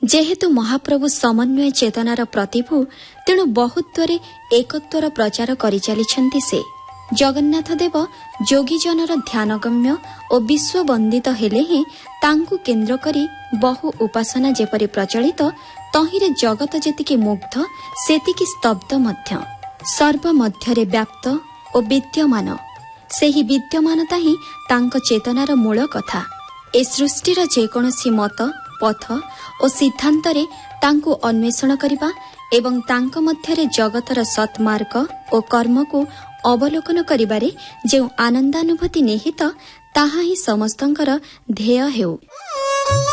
जेहेतु महाप्रभु समन्वय चेतनार प्रतिभू तेणु बहुत्वरे एकत्वर प्रचार करिचालिछन्ति से। जगन्नाथ देव जोगीजनर ध्यानगम्य और विश्ववंदित हेले ही तांकु केन्द्र करी बहु उपासना जेपरि प्रचलित तहिरे जगत जेतिकी मुग्ध सेतिकी स्तब्ध मध्य सर्वमध्यरे व्याप्त और विद्यमान सेही विद्यमानता ही तांक चेतनार मूल कथा। ए सृष्टिर जेकोसी मत पथ और सिद्धांतरे तांकु अन्वेषण करिबा एवं तांक मध्यरे जगतर सत्मार्ग और कर्म को अवलोकन करिबारे जे आनंदानुभूति निहित ताहा ही समस्तंकर ध्येय हेउ।